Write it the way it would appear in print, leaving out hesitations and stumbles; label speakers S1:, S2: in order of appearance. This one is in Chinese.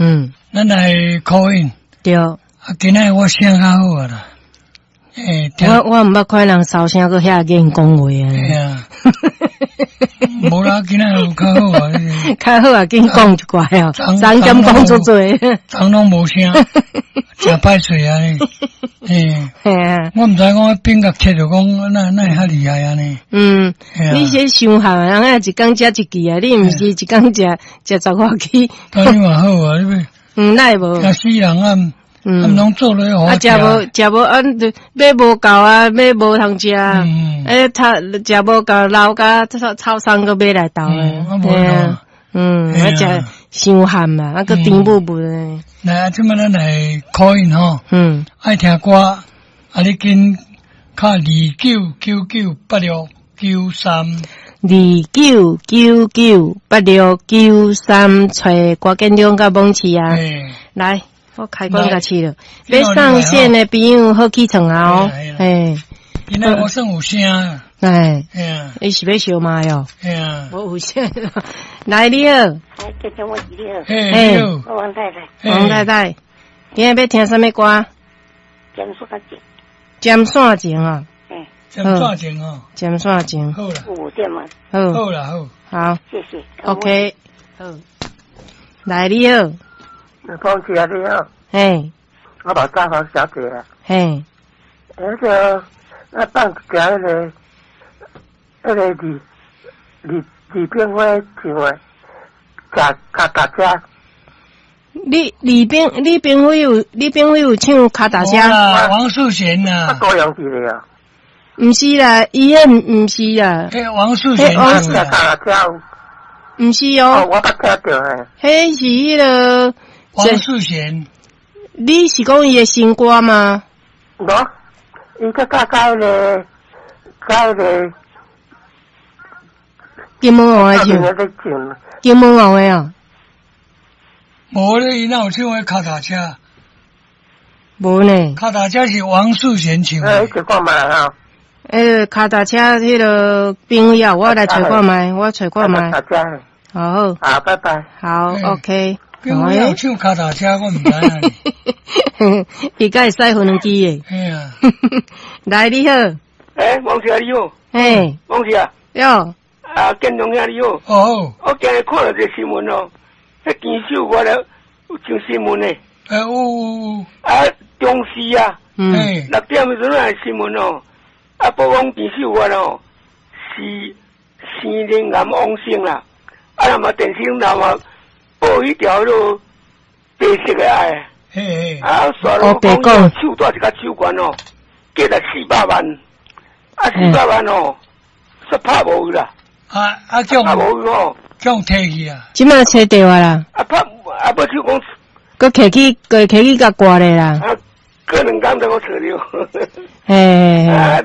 S1: 咱来call in。
S2: 对。
S1: 今仔我声较好啊啦。
S2: 我毋捌看人烧声搁遐硬讲话啊。
S1: 系啊。无啦，今仔有较好啊。
S2: 较好啊，紧讲一怪哦。人兼讲足多。
S1: 人拢无声，真歹势啊呢。
S2: 嘿啊。
S1: 我毋知讲变甲切着讲，那遐厉害啊呢。
S2: 你先想下，人啊一工食一支啊，你毋是一工食10外支。
S1: 当你嘛好啊，你
S2: 那无。
S1: 惊死人啊！拢做落好食。
S2: 食无买无够啊，买无通食。他食无够，老甲草山个买来斗诶。我食伤咸嘛，个甜补补诶。
S1: 来，即摆咱来call in吼。爱听歌，你紧卡29998693。29998693，
S2: 找郭建中甲蒙奇啊。来。我开关甲试了，要上线的朋友好起床啊！
S1: 今仔我算有声。
S2: 伊是要烧麦哦。我有声。来你好。
S3: 这天我是你好。
S1: 你好。
S3: 我王太太。
S2: 王太太，今仔要听什么歌？
S3: 尖山情啊。
S1: 尖山情哦。
S2: 尖山情。
S1: 好啦。
S3: 5点嘛。
S1: 好啦，
S2: 好。
S3: 谢谢。
S2: OK。好。来你好。
S3: 恭喜啊！你好，我把大房小姐啊，那放假那个李冰花唱的，卡达车。
S2: 李冰花有唱卡达车。
S1: 王素贤呐。
S3: 他多样子的啊。
S2: 唔是啦，伊迄唔是啦。
S1: 王素贤
S3: 唱的卡达车。
S2: 唔是哦。
S3: 我捌听到诶。
S2: 迄是迄个。
S1: 王素贤，
S2: 你是讲伊的新歌吗？
S3: 无，伊个改个
S2: 金门王的唱，金门王的啊。
S1: 无咧，伊哪有唱迄卡达车？
S2: 无呢。
S1: 卡达车是王素贤唱的。
S3: 去看卖哈。
S2: 卡达车迄个朋友，我来找看卖，我找看卖。好，
S3: 好，拜拜。
S2: 好 ，OK。
S1: 我有唱卡达车，我唔知啊。
S2: 伊敢会使分机诶。来你好。
S3: 王姐你好。
S2: 王
S3: 姐。
S2: 哟。
S3: 建中兄你好。我今日看到这新闻哦，迄金秀我咧有上新闻诶。
S1: 有。
S3: 中视啊。6点的时阵来新闻哦，播讲金秀我哦是生灵癌往生啦，那么电视那么。报一条路白色的爱，刷路讲手带一个手环哦，价值400万，400万哦，说拍无啦，
S1: 叫
S3: 拍无哦，
S1: 叫摕去啊，
S2: 即摆找电话啦，
S3: 拍要手讲，
S2: 佮摕去甲挂咧啦，
S3: 过2天就我找着，